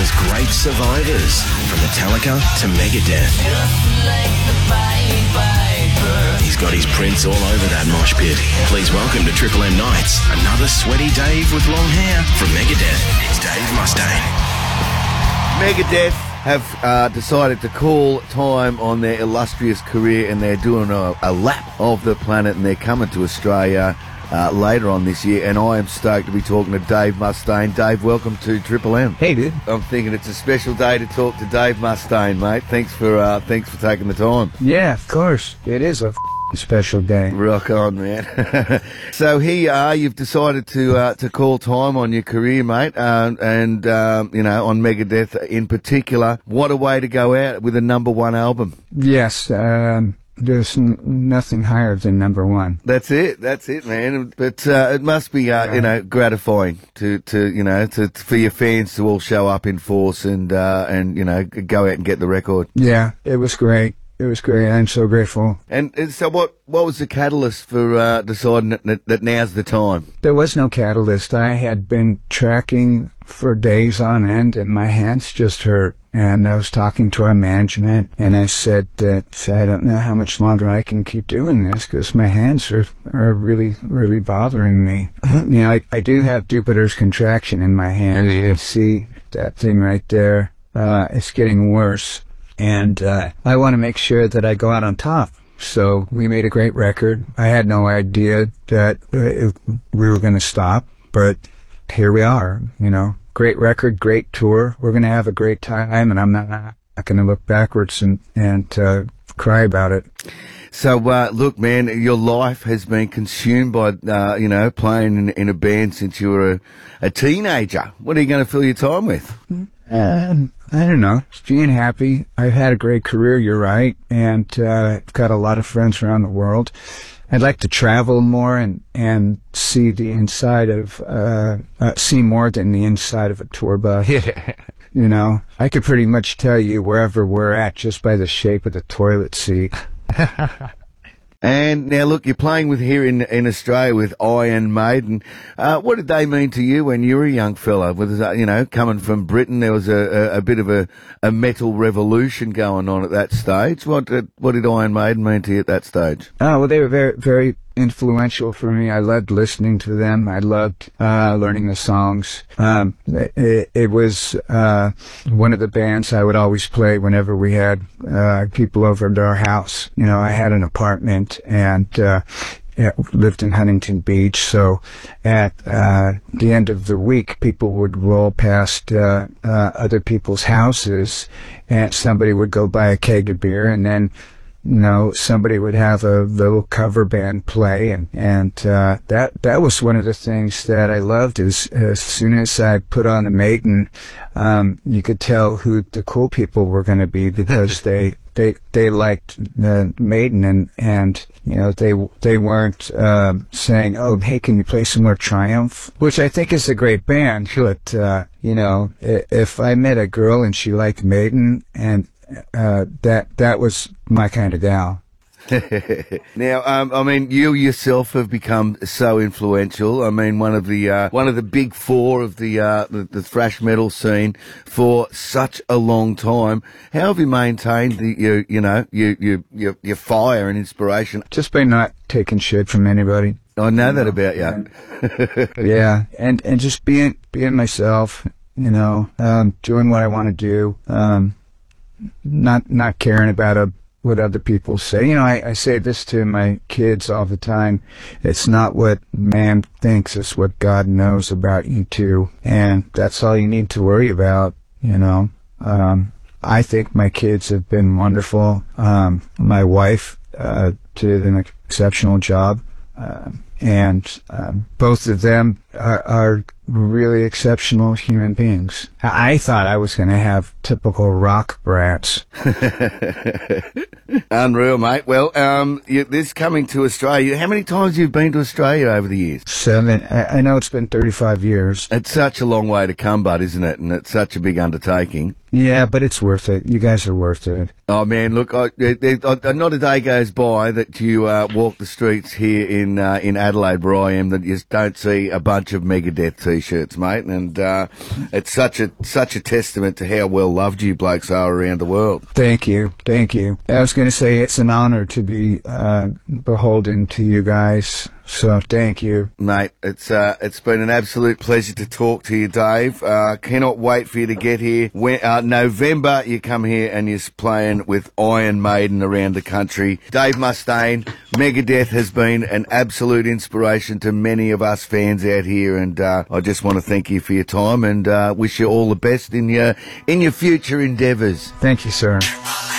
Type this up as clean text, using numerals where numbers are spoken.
Australia's great survivors, from Metallica to Megadeth. He's got his prints all over that mosh pit. Please welcome to Triple M Nights, another sweaty Dave with long hair from Megadeth. It's Dave Mustaine. Megadeth have decided to call time on their illustrious career, and they're doing a lap of the planet, and they're coming to Australia later on this year, and I am stoked to be talking to Dave Mustaine. Dave, welcome to Triple M. Hey, dude. I'm thinking it's a special day to talk to Dave Mustaine, mate. Thanks for taking the time. Yeah, of course. It is a special day. Rock on, man. So here you are. You've decided to call time on your career, mate, and you know, on Megadeth in particular. What a way to go out with a #1 album. Yes, there's nothing higher than #1. That's it, man. But it must be, you know, gratifying to for your fans to all show up in force and you know, go out and get the record. Yeah, it was great. It was great. I'm so grateful. And so what was the catalyst for deciding that now's the time? There was no catalyst. I had been tracking for days on end, and my hands just hurt. And I was talking to our management, and I said that I don't know how much longer I can keep doing this, because my hands are really, really bothering me. You know, I do have Jupiter's contraction in my hand. You see that thing right there? It's getting worse. And I want to make sure that I go out on top. So we made a great record. I had no idea that we were going to stop, but here we are, you know. Great record, great tour. We're going to have a great time, and I'm not going to look backwards and cry about it. So, look, man, your life has been consumed by, you know, playing in a band since you were a teenager. What are you going to fill your time with? I don't know. Just being happy. I've had a great career, you're right, and I've got a lot of friends around the world. I'd like to travel more and see the inside of, see more than the inside of a tour bus. You know, I could pretty much tell you wherever we're at just by the shape of the toilet seat. And now, look, you're playing with here in Australia with Iron Maiden. What did they mean to you when you were a young fella? With, you know, coming from Britain, there was a bit of a metal revolution going on at that stage. What did Iron Maiden mean to you at that stage? Oh, well, they were very, very influential for me. I loved listening to them. I loved learning the songs. It was one of the bands I would always play whenever we had people over at our house. You know, I had an apartment and lived in Huntington Beach, so at the end of the week, people would roll past other people's houses, and somebody would go buy a keg of beer, and then you know, somebody would have a little cover band play, and that was one of the things that I loved. Is as soon as I put on a Maiden, you could tell who the cool people were going to be, because they liked the Maiden, and you know, they weren't saying, oh, hey, can you play some more Triumph, which I think is a great band, but you know, if I met a girl and she liked Maiden, and that was my kind of gal. Now, I mean, you yourself have become so influential. I mean, one of the big four of the thrash metal scene for such a long time. How have you maintained your fire and inspiration? Just by not taking shit from anybody. I know that about you. Yeah, and just being myself. You know, doing what I want to do. Not caring about what other people say. You know, I say this to my kids all the time. It's not what man thinks, it's what God knows about you too. And that's all you need to worry about, you know. I think my kids have been wonderful. My wife did an exceptional job. And both of them are really exceptional human beings. I thought I was going to have typical rock brats. Unreal, mate. Well, this coming to Australia, how many times have you been to Australia over the years? 7. I know it's been 35 years. It's such a long way to come, bud, isn't it? And it's such a big undertaking. Yeah, but it's worth it. You guys are worth it. Oh, man, look, not a day goes by that you walk the streets here in Adelaide, where I am, that you don't see a bunch bunch of Megadeth t-shirts, mate, and it's such a testament to how well loved you blokes are around the world. Thank you. I was going to say it's an honor to be beholden to you guys. So thank you, mate. It's been an absolute pleasure to talk to you, Dave. Cannot wait for you to get here. November, you come here and you're playing with Iron Maiden around the country. Dave Mustaine, Megadeth has been an absolute inspiration to many of us fans out here, and I just want to thank you for your time and wish you all the best in your future endeavours. Thank you, sir.